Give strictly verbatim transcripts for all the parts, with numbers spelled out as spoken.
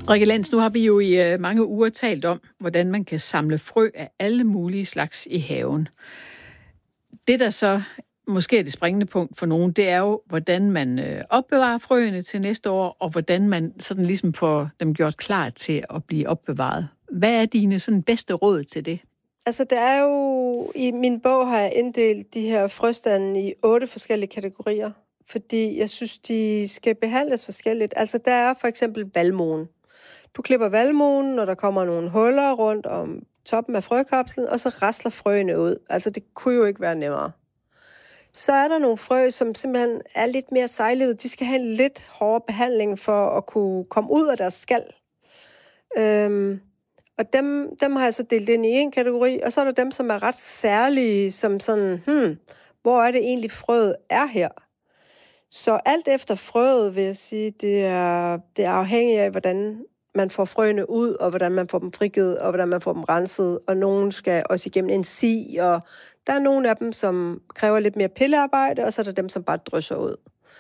Rikke Lenz, nu har vi jo i uh, mange uger talt om, hvordan man kan samle frø af alle mulige slags i haven. Det, der så måske er det springende punkt for nogen, det er jo, hvordan man øh, opbevarer frøene til næste år, og hvordan man sådan ligesom får dem gjort klar til at blive opbevaret. Hvad er dine sådan bedste råd til det? Altså, der er jo... I min bog har jeg inddelt de her frøstande i otte forskellige kategorier, fordi jeg synes, de skal behandles forskelligt. Altså, der er for eksempel valmuen. Du klipper valmuen, når der kommer nogle huller rundt om toppen af frøkapslen, og så rasler frøene ud. Altså, det kunne jo ikke være nemmere. Så er der nogle frø, som simpelthen er lidt mere sejlivede. De skal have en lidt hårdere behandling for at kunne komme ud af deres skal. Øhm, og dem, dem har jeg så delt ind i en kategori, og så er der dem, som er ret særlige, som sådan, hmm, hvor er det egentlig frøet er her? Så alt efter frøet, vil jeg sige, det er, det er afhængigt af, hvordan man får frøene ud, og hvordan man får dem frigivet, og hvordan man får dem renset, og nogen skal også igennem en si, og der er nogle af dem, som kræver lidt mere pillearbejde, og så er der dem, som bare drysser ud.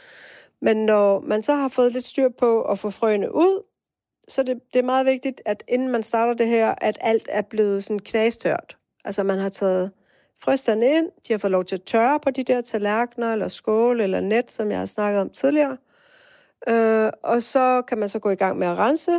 Men når man så har fået lidt styr på at få frøene ud, så det, det er meget vigtigt, at inden man starter det her, at alt er blevet sådan knastørt. Altså man har taget frøstande ind, de har fået lov til at tørre på de der tallerkener, eller skål, eller net, som jeg har snakket om tidligere. Øh, og så kan man så gå i gang med at rense.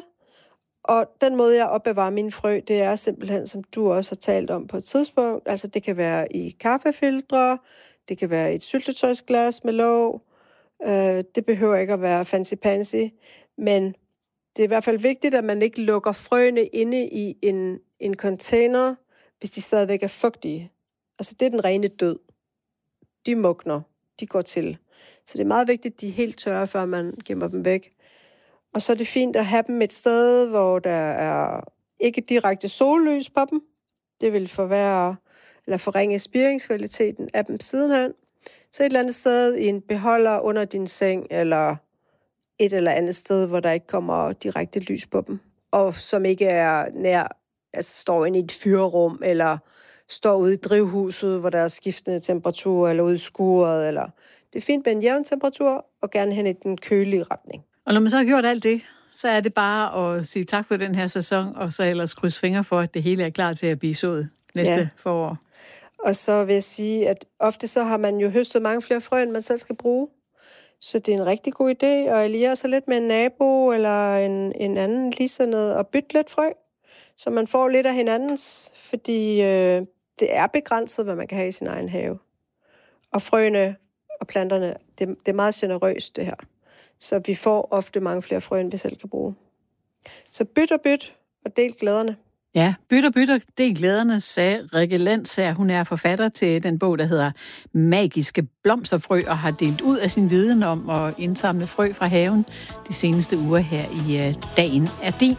Og den måde, jeg opbevarer mine frø, det er simpelthen, som du også har talt om på et tidspunkt. Altså, det kan være i kaffefiltre, det kan være i et syltetøjsglas med låg. Øh, det behøver ikke at være fancy-pansy, men det er i hvert fald vigtigt, at man ikke lukker frøene inde i en, en container, hvis de stadigvæk er fugtige. Altså, det er den rene død. De mugner, de går til. Så det er meget vigtigt, at de er helt tørre, før man gemmer dem væk. Og så er det fint at have dem et sted, hvor der er ikke direkte sollys på dem. Det vil forværre eller forringe spiringskvaliteten af dem sidenhen. Så et eller andet sted i en beholder under din seng, eller et eller andet sted, hvor der ikke kommer direkte lys på dem. Og som ikke er nær, altså står inde i et fyrrum, eller står ude i drivhuset, hvor der er skiftende temperatur, eller ude i skuret. Eller... Det er fint med en jævn temperatur, og gerne hen i den kølige retning. Og når man så har gjort alt det, så er det bare at sige tak for den her sæson, og så ellers krydse fingre for, at det hele er klar til at blive sået næste ja. forår. Og så vil jeg sige, at ofte så har man jo høstet mange flere frø, end man selv skal bruge. Så det er en rigtig god idé at alliere sig lidt med en nabo eller en, en anden ligesindede og bytte lidt frø, så man får lidt af hinandens, fordi øh, det er begrænset, hvad man kan have i sin egen have. Og frøene og planterne, det, det er meget generøst det her. Så vi får ofte mange flere frø, end vi selv kan bruge. Så byt og byt, og del glæderne. Ja, byt og byt og del glæderne, sagde Rikke Lenz her. Hun er forfatter til den bog, der hedder Magiske blomsterfrø, og har delt ud af sin viden om at indsamle frø fra haven de seneste uger her i uh, Dagen er din.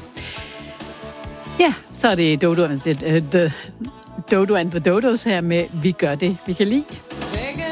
Ja, så er det Dodo and the, uh, the, Dodo and the Dodos her med Vi gør det, vi kan lide.